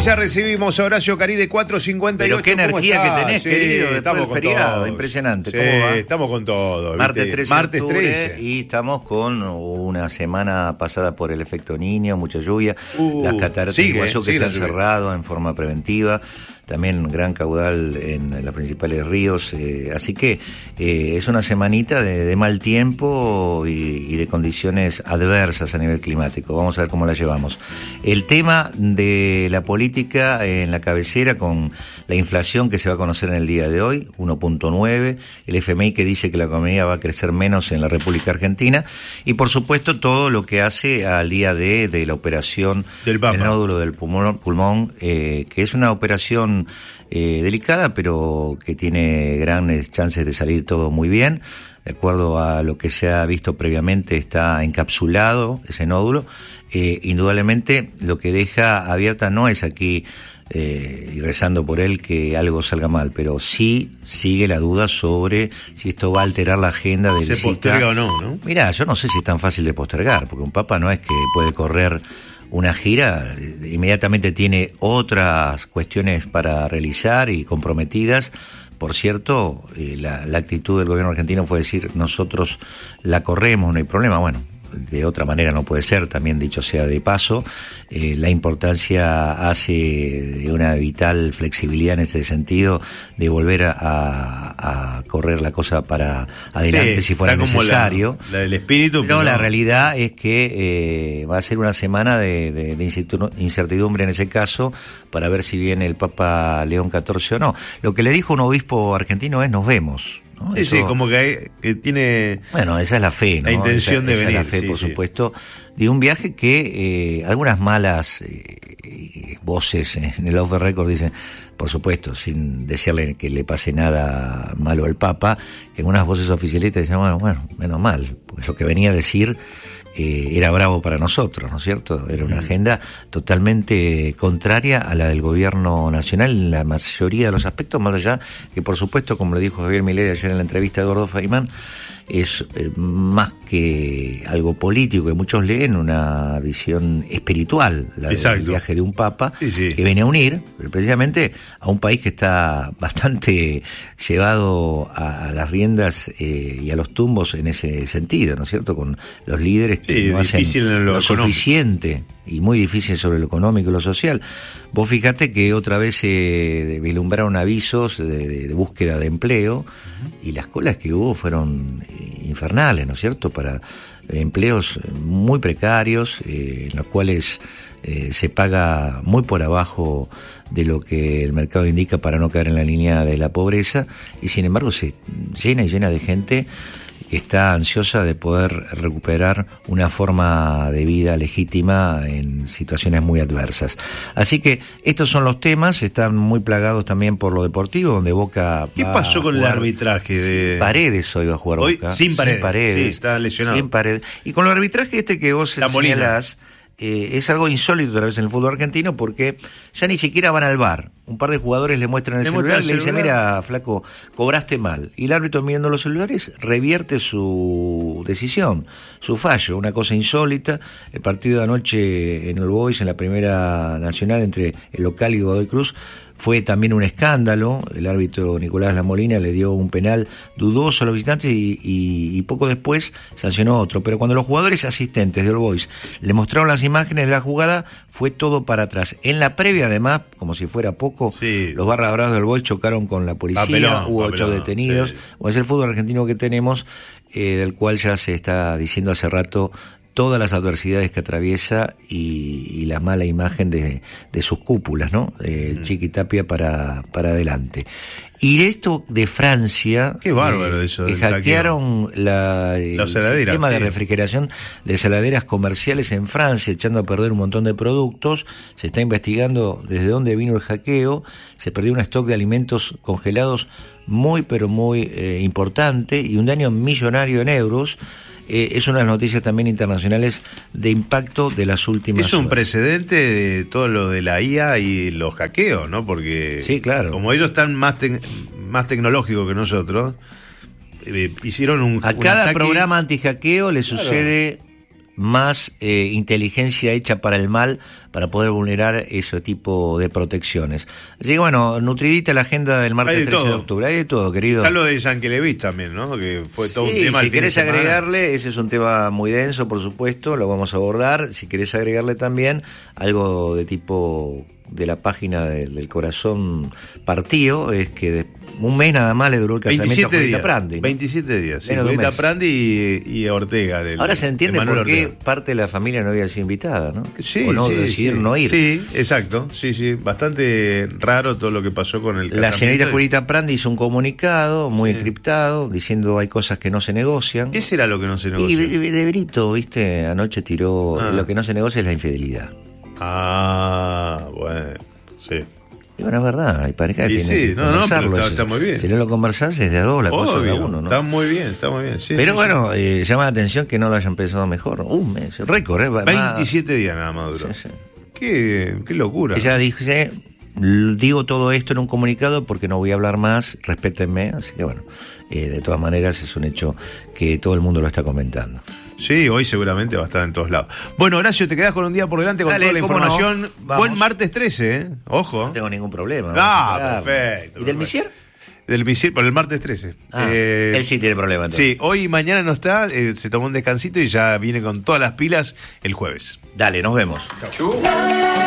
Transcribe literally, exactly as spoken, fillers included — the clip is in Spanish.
ya recibimos a Horacio Caride cuatro cincuenta y ocho. Pero qué energía que tenés, sí, querido, después del feriado, todos. impresionante. Sí, ¿Cómo va? estamos con todo. Martes trece, Martes octubre, trece. Y estamos con una semana pasada por el efecto Niño, mucha lluvia, Uh, las cataratas de sigue, Iguazú que sigue se la han lluvia. cerrado en forma preventiva, también gran caudal en los principales ríos, eh, así que eh, es una semanita de, de mal tiempo y, y de condiciones adversas a nivel climático. Vamos a ver cómo la llevamos. El tema de la política en la cabecera con la inflación que se va a conocer en el día de hoy, uno punto nueve, el F M I que dice que la economía va a crecer menos en la República Argentina y por supuesto todo lo que hace al día de, de la operación del Papa. El nódulo del pulmón, pulmón eh, que es una operación eh, delicada pero que tiene grandes chances de salir todo muy bien. De acuerdo a lo que se ha visto previamente, está encapsulado ese nódulo. Eh, indudablemente lo que deja abierta no es aquí, eh, y rezando por él, que algo salga mal, pero sí sigue la duda sobre si esto va a alterar la agenda de ¿Se visita. posterga o no, no? Mirá, yo no sé si es tan fácil de postergar, porque un papa no es que puede correr una gira, inmediatamente tiene otras cuestiones para realizar y comprometidas. Por cierto, eh, la, la actitud del gobierno argentino fue decir, nosotros la corremos, no hay problema. Bueno, de otra manera no puede ser, también dicho sea de paso. Eh, la importancia hace de una vital flexibilidad en ese sentido de volver a, a, a correr la cosa para adelante, sí, si fuera necesario. La, la del espíritu. Pero no. La realidad es que eh, va a ser una semana de, de, de incertidumbre en ese caso, para ver si viene el Papa León catorce o no. Lo que le dijo un obispo argentino es nos vemos. ¿no? Sí, Eso, sí, como que, hay, que tiene... Bueno, esa es la fe, ¿no? La intención esa, de esa venir. es la fe, sí, por sí. supuesto, de un viaje que eh, algunas malas eh, voces en el off the record dicen, por supuesto, sin desearle que le pase nada malo al Papa, que algunas voces oficialistas dicen, bueno, bueno, menos mal, porque lo que venía a decir eh, era bravo para nosotros, ¿no es cierto? Era una mm. agenda totalmente contraria a la del gobierno nacional en la mayoría de los aspectos, más allá que, por supuesto, como le dijo Javier Milei ayer en la entrevista de Eduardo Feynman, es eh, más que algo político que muchos leen, una visión espiritual, la Exacto. del viaje de un papa, sí, sí. que viene a unir precisamente a un país que está bastante llevado a, a las riendas eh, y a los tumbos en ese sentido, ¿no es cierto? Con los líderes que sí, no hacen lo, lo suficiente y muy difícil sobre lo económico y lo social. Vos fijate que otra vez se eh, vislumbraron avisos de, de, de búsqueda de empleo, uh-huh. y las colas que hubo fueron eh, infernales, ¿no es cierto? Para eh, empleos muy precarios, eh, en los cuales eh, se paga muy por abajo de lo que el mercado indica para no caer en la línea de la pobreza, y sin embargo se llena y llena de gente que está ansiosa de poder recuperar una forma de vida legítima en situaciones muy adversas. Así que estos son los temas, están muy plagados también por lo deportivo, donde Boca ¿Qué va pasó con a jugar, el arbitraje? De... Paredes hoy va a jugar hoy, Boca. Sin Paredes, sin Paredes. Sí, está lesionado. Sin Paredes. Y con el arbitraje este que vos señalás, eh, es algo insólito otra vez en el fútbol argentino, porque ya ni siquiera van al V A R. Un par de jugadores le muestran el le celular y le el dicen, mira, flaco, cobraste mal. Y el árbitro, mirando los celulares, revierte su decisión, su fallo, una cosa insólita. El partido de anoche en All Boys, en la Primera Nacional, entre el local y Godoy Cruz, fue también un escándalo. El árbitro Nicolás Lamolina le dio un penal dudoso a los visitantes y, y, y poco después sancionó otro. Pero cuando los jugadores asistentes de All Boys le mostraron las imágenes de la jugada, fue todo para atrás. En la previa, además, como si fuera poco, sí. los barra bravas del Boys chocaron con la policía, papelón, hubo papelón, ocho detenidos. Sí. O es el fútbol argentino que tenemos, eh, del cual ya se está diciendo hace rato todas las adversidades que atraviesa y, y la mala imagen de, de sus cúpulas, ¿no? Eh, mm. Chiqui Tapia para, para adelante. Y esto de Francia, qué bárbaro eh, eso, que hackearon la, el sistema sí. de refrigeración de saladeras comerciales en Francia, echando a perder un montón de productos. Se está investigando desde dónde vino el hackeo. Se perdió un stock de alimentos congelados muy, pero muy eh, importante, y un daño millonario en euros. Eh, es una de las noticias también internacionales de impacto de las últimas Es un horas. Precedente de todo lo de la I A y los hackeos, ¿no? Porque sí, claro. Como ellos están más, te- más tecnológicos que nosotros, eh, hicieron un A un cada ataque... programa antihackeo le sucede más eh, inteligencia hecha para el mal para poder vulnerar ese tipo de protecciones. Así que bueno, nutridita la agenda del martes de trece de todo. octubre. Hay de todo, querido. Está lo de Yankelevich también, ¿no? Que fue todo Sí, un tema. si el fin de querés semana. agregarle, ese es un tema muy denso, por supuesto, lo vamos a abordar. Si querés agregarle también algo de tipo de la página de, del corazón partido, es que de, un mes nada más le duró el casamiento a veintisiete Julieta días. Prandi, ¿no? veintisiete días. Sí, Menos de un Julieta mes. Prandi y, y Ortega. Del, Ahora se entiende de Manuel por qué Ortega. parte de la familia no había sido invitada, ¿no? Sí, o no sí, decidieron sí. no ir. Sí, exacto. Sí, sí. Bastante raro todo lo que pasó con el La casamiento. señorita Julieta Prandi hizo un comunicado muy Sí. encriptado diciendo hay cosas que no se negocian. ¿Qué será lo que no se Y negoció? de, de Brito, viste, anoche tiró Ah. lo que no se negocia es la infidelidad. Ah, bueno. Sí. Y bueno, es verdad, hay parejas que Y tienen sí, que no, no, conversarlo. pero está- si- está muy bien. Si no lo conversás es de a dos la cosa de a Obvio, uno, ¿no? está muy bien, está muy bien. Sí, Pero sí, bueno, eh, llama la atención que no lo hayan pensado mejor. Un mes, récord, ¿eh? sí. Más- veintisiete días nada más duró. Sí, sí. Qué, qué locura. Ella dice, "L- digo todo esto en un comunicado porque no voy a hablar más, respétenme". Así que bueno, eh, de todas maneras es un hecho que todo el mundo lo está comentando. Sí, hoy seguramente va a estar en todos lados. Bueno, Horacio, te quedás con un día por delante con Dale, toda la cómo no. información. Vamos. Buen martes trece, ¿eh? Ojo. No tengo ningún problema. Ah, vamos a esperar. perfecto, ¿Y del perfecto. Misier? Del misil, por el martes trece. Ah, Eh, él sí tiene problema entonces. Sí, hoy y mañana no está, eh, se tomó un descansito y ya viene con todas las pilas el jueves. Dale, nos vemos.